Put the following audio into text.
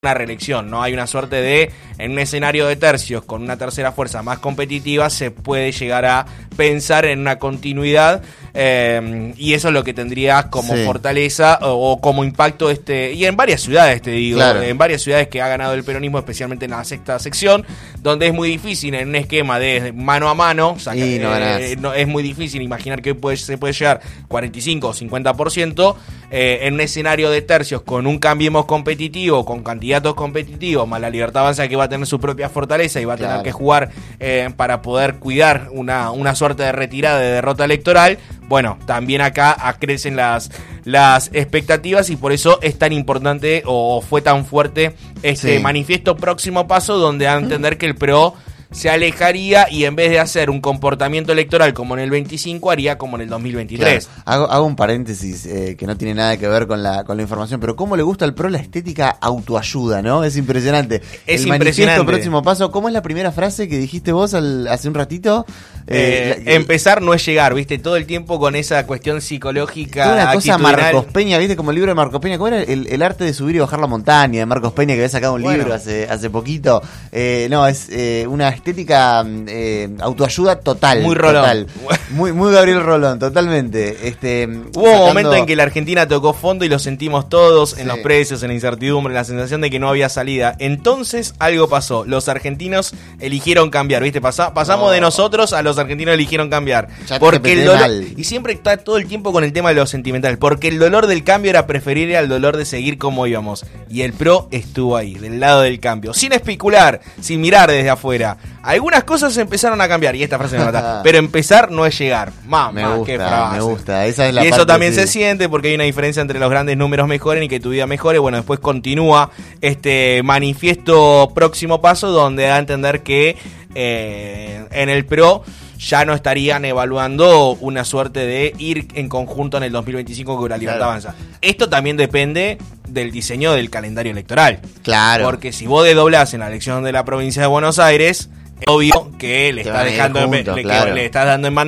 una reelección, ¿no? Hay una suerte de, en un escenario de tercios con una tercera fuerza más competitiva, se puede llegar a pensar en una continuidad, y eso es lo que tendría como fortaleza o como impacto y en varias ciudades, te digo, claro, en varias ciudades que ha ganado el peronismo, especialmente en la sexta sección, donde es muy difícil en un esquema de mano a mano, es muy difícil imaginar que se puede llegar 45 o 50%, en un escenario de tercios con un Cambiemos competitivo, con candidatos competitivos, más la Libertad Avanza, que va a tener su propia fortaleza y va a tener que jugar para poder cuidar una suerte de retirada, de derrota electoral. Bueno, también acá acrecen las expectativas, y por eso es tan importante o fue tan fuerte este manifiesto Próximo Paso, donde a entender que el PRO se alejaría y en vez de hacer un comportamiento electoral como en el 25, haría como en el 2023. Claro. Hago un paréntesis que no tiene nada que ver con la información, pero cómo le gusta al PRO la estética autoayuda, ¿no? Es impresionante. Es el impresionante. Manifiesto Próximo Paso, ¿cómo es la primera frase que dijiste vos hace un ratito? Empezar no es llegar, ¿viste? Todo el tiempo con esa cuestión psicológica. Una cosa Marcos Peña, ¿viste? Como el libro de Marcos Peña. ¿Cómo era? El arte de subir y bajar la montaña, de Marcos Peña, que había sacado un libro hace poquito. No, es una estética autoayuda total. Muy Rolón. Total. Muy Gabriel Rolón, totalmente. Hubo un momento en que la Argentina tocó fondo y lo sentimos todos, en los precios, en la incertidumbre, en la sensación de que no había salida. Entonces algo pasó. Los argentinos eligieron cambiar, ¿viste? Pasamos de nosotros a los argentinos eligieron cambiar. Porque el dolor, y siempre está todo el tiempo con el tema de lo sentimental, porque el dolor del cambio era preferible al dolor de seguir como íbamos. Y el PRO estuvo ahí, del lado del cambio, sin especular, sin mirar desde afuera. Algunas cosas empezaron a cambiar, y esta frase me mata, pero empezar no es llegar. Qué frase. Me gusta. Esa es la y parte, eso también se siente, porque hay una diferencia entre los grandes números mejoren y que tu vida mejore. Bueno, después continúa este manifiesto Próximo Paso, donde da a entender que en el PRO ya no estarían evaluando una suerte de ir en conjunto en el 2025 con la Libertad Avanza. Esto también depende del diseño del calendario electoral. Claro. Porque si vos desdoblás en la elección de la provincia de Buenos Aires, es obvio que le estás dando en